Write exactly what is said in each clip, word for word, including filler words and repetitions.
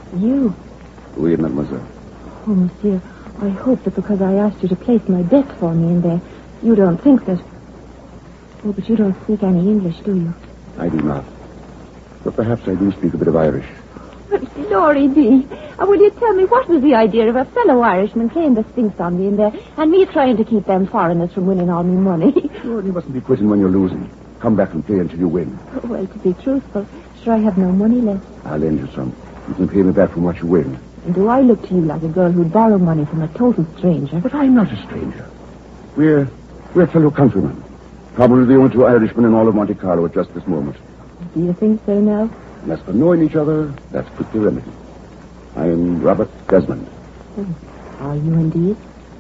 You? Oui, mademoiselle. Oh, monsieur, I hope that because I asked you to place my bet for me in there, you don't think that... Oh, but you don't speak any English, do you? I do not. But perhaps I do speak a bit of Irish. Glory be. And will you tell me what was the idea of a fellow Irishman playing the Sphinx on me in there and me trying to keep them foreigners from winning all my money? Sure, you mustn't be quitting when you're losing. Come back and play until you win. Well, to be truthful, sure I have no money left. I'll lend you some. You can pay me back from what you win. And do I look to you like a girl who'd borrow money from a total stranger? But I'm not a stranger. We're, we're fellow countrymen. Probably the only two Irishmen in all of Monte Carlo at just this moment. Do you think so now? And as for knowing each other, that's quickly remedied. I am Robert Desmond. Oh, are you indeed?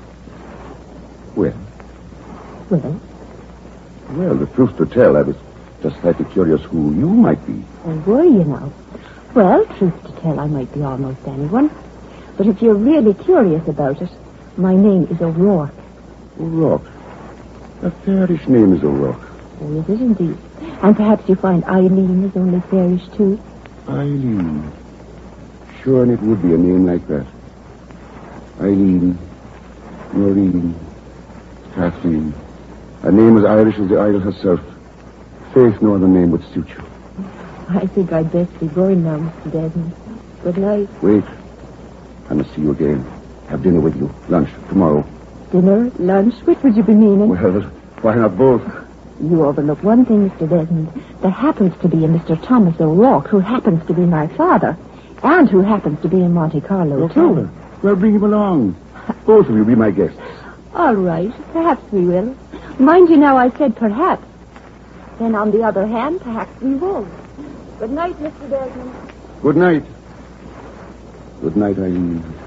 Well? Well? Well, the truth to tell, I was just slightly curious who you might be. Oh, were you now? Well, truth to tell, I might be almost anyone. But if you're really curious about it, my name is O'Rourke. O'Rourke? A fairish name is O'Rourke. Oh, it is indeed. And perhaps you find Eileen is only fairish, too. Eileen. Sure, and it would be a name like that. Eileen, Noreen, Kathleen. A name as Irish as the Isle herself. Faith, no other name would suit you. I think I'd best be going now, Mister Desmond. Good night. Wait. I must see you again. Have dinner with you. Lunch, tomorrow. Dinner? Lunch? Which would you be meaning? Well, why not both? You overlook one thing, Mister Desmond. There happens to be a Mister Thomas O'Rourke who happens to be my father, and who happens to be in Monte Carlo, Your too. father? Well, bring him along. Both of you be my guests. All right. Perhaps we will. Mind you now, I said perhaps. Then, on the other hand, perhaps we won't. Good night, Mister Desmond. Good night. Good night, Eileen.